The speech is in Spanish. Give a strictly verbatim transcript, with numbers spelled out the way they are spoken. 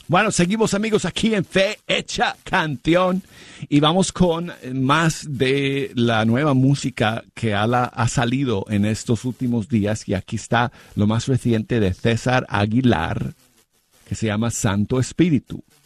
Bueno, seguimos amigos aquí en Fe Hecha Canción y vamos con más de la nueva música que ha, ha salido en estos últimos días, y aquí está lo más reciente de César Aguilar, que se llama Santo Espíritu.